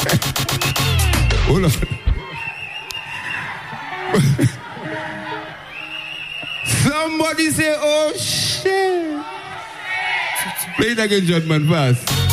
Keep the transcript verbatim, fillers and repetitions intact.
Hold on. Somebody say, oh shit. Play it again, John, man, fast.